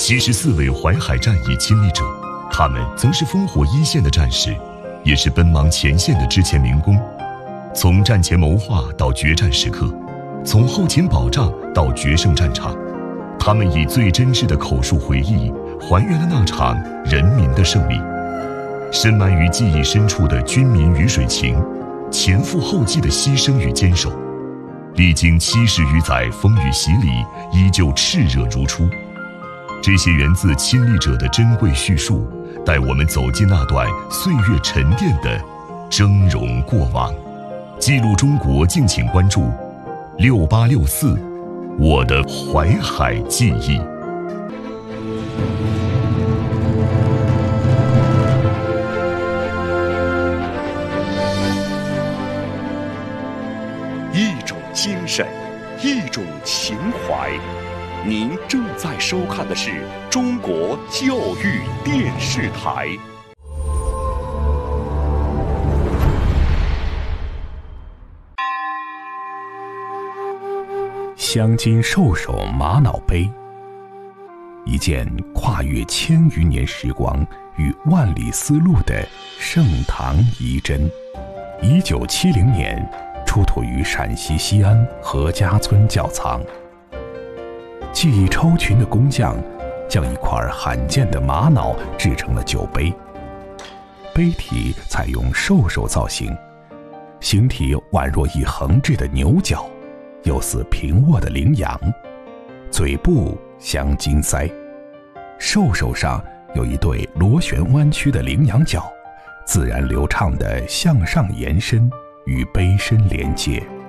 74位淮海战役亲历者，他们曾是烽火一线的战士，也是奔忙前线的之前民工。从战前谋划到决战时刻，从后勤保障到决胜战场，他们以最真挚的口述回忆还原了那场人民的胜利。深埋于记忆深处的军民鱼水情，前赴后继的牺牲与坚守，历经70余载风雨洗礼，依旧炽热如初。这些源自亲历者的珍贵叙述，带我们走进那段岁月沉淀的峥嵘过往。记录中国，敬请关注6864我的淮海记忆。 一种精神，一种情怀。您正在收看的是中国教育电视台。 镶金兽首玛瑙杯，一件跨越1000余年时光与万里丝路的盛唐遗珍。1970年出土于陕西西安何家村窖藏。技艺超群的工匠将一块罕见的玛瑙制成了酒杯，杯体采用兽首造型，形体宛若一横置的牛角，又似平卧的羚羊，嘴部镶金腮，兽首上有一对螺旋弯曲的羚羊角，自然流畅地向上延伸，与杯身连接。